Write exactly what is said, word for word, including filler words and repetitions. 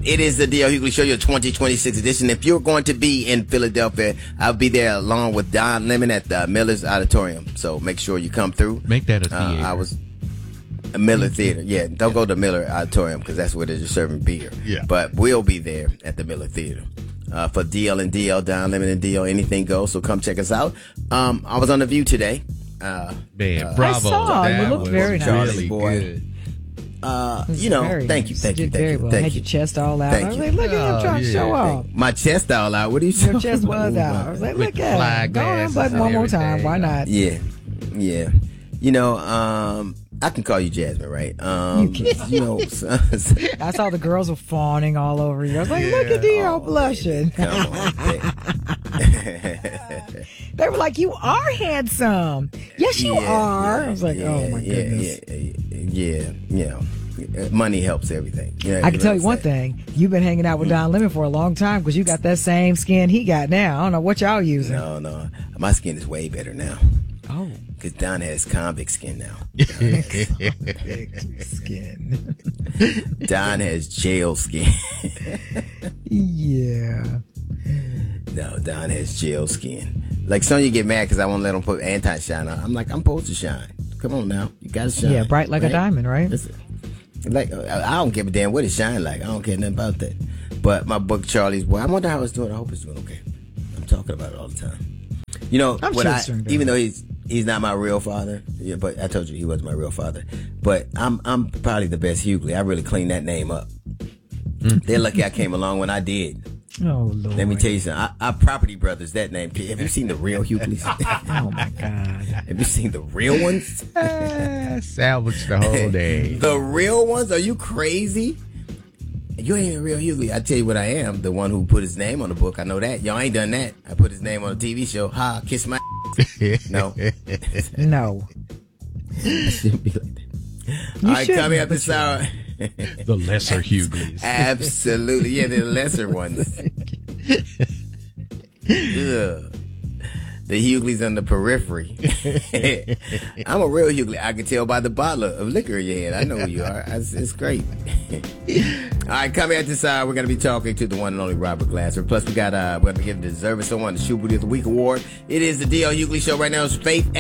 It is the D L Hughley Show, your twenty twenty-six edition. If you're going to be in Philadelphia, I'll be there along with Don Lemon at the Miller's Auditorium. So make sure you come through. Make that a theater. Uh, I was a Miller Theater. Yeah, don't go to Miller Auditorium because that's where they're just serving beer. Yeah. But we'll be there at the Miller Theater. Uh, for D L and D L, Don Lemon and D L, anything goes. So come check us out. Um, I was on The View today. Uh, Man, uh, bravo. I saw. That You looked was very nice. really Boy. good. Uh, This is you know, very thank nice. you, thank you, did thank very you, well. thank Had you. your chest all out. Thank I was you. like, look at him Oh, trying to yeah. show off. My chest all out. What are you Your saying? chest was out. I was like, With look at fly him. Go on, glasses button and one more time. everything. Why not? Yeah, yeah. You know, um, I can call you Jasmine, right? Um, You can. You know, I saw the girls were fawning all over you. I was like, look at D L Oh, blushing. come on, baby. They were like, you are handsome. Yes, you Yeah, are. yeah, I was like, yeah, oh, my yeah, goodness. Yeah, yeah, yeah, yeah. Money helps everything. You know, I can tell you know one what I'm saying? thing. You've been hanging out with Don Lemon for a long time because you got that same skin he got now. I don't know what y'all using. No, no. My skin is way better now. Oh, Because Don has convict skin now. big skin. Don has jail skin. Yeah. No, Don has jail skin. Like Sonya get mad because I won't let him put anti-shine on. I'm like, I'm supposed to shine. Come on now. You got to shine. Yeah, bright like right? a diamond, right? Listen, like, I I don't give a damn what it shine like. I don't care nothing about that. But my book, Charlie's Boy, I wonder how it's doing. I hope it's doing okay. I'm talking about it all the time. You know, I'm what sure I, it's doing good. even though he's he's not my real father, yeah, but I told you he was my real father. But I'm I'm probably the best Hughley. I really cleaned that name up. Mm. They're lucky I came along when I did. Oh, Lord. Let me tell you something. I, I Property Brothers, that name. Have you seen the real Hughleys? Oh, my God. Have you seen the real ones? Ah, salvage the whole day. The real ones? Are you crazy? You ain't a real Hughley. I tell you what I am. The one who put his name on the book. I know that. Y'all ain't done that. I put his name on a T V show. Ha, kiss my No. No. I shouldn't be like that. You All right, shouldn't, coming up but this you- hour. The lesser Hughleys. Absolutely. Yeah, the lesser ones. Ugh. The Hughleys on the periphery. I'm a real Hughley. I can tell by the bottle of liquor in your hand. I know who you are. It's, it's great. All right, coming at this hour, we're going to be talking to the one and only Robert Glasser. Plus, we got uh, we're going to give the deserving someone the Shoe Booty of the Week award. It is the D L Hughley Show right now. It's Faith